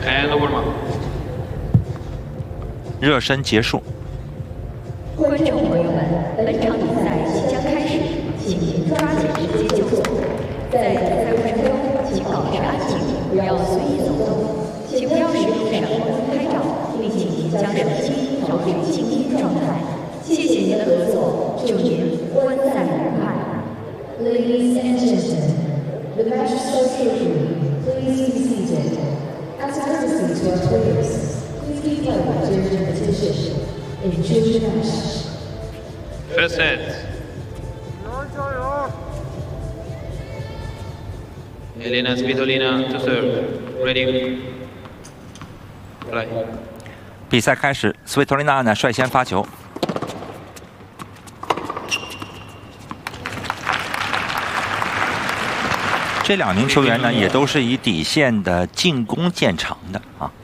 热身结束。 观众朋友们，本场比赛即将开始，请抓紧时间就座。在比赛过程中，请保持安静，不要随意走动，请不要使用闪光灯拍照，并请将手机调至静音状态。谢谢您的合作，祝您观赛愉快。Ladies and gentlemen, the match is so short. Please be seated. As a courtesy to our players, please keep up your competition. Enjoy the match. First set. Elena Svitolina to serve. Ready. Play. 比赛开始，斯维托利娜呢率先发球。这两名球员呢也都是以底线的进攻见长的啊。